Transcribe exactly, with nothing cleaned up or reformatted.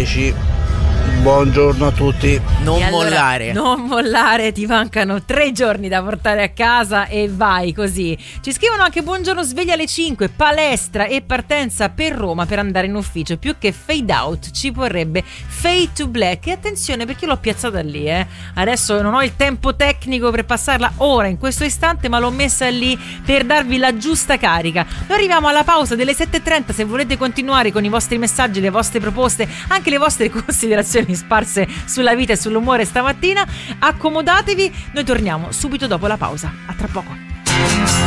dieci. Buongiorno a tutti. Non E allora, mollare. Non mollare, ti mancano tre giorni da portare a casa e vai così. Ci scrivono anche buongiorno, sveglia alle cinque, palestra e partenza per Roma per andare in ufficio. Più che fade out ci vorrebbe fade to black. E attenzione perché l'ho piazzata lì, eh. Adesso non ho il tempo tecnico per passarla ora in questo istante, ma l'ho messa lì per darvi la giusta carica. Noi arriviamo alla pausa delle sette e trenta. Se volete continuare con i vostri messaggi, le vostre proposte, anche le vostre considerazioni sparse sulla vita e sull'umore stamattina, accomodatevi, noi torniamo subito dopo la pausa. A tra poco.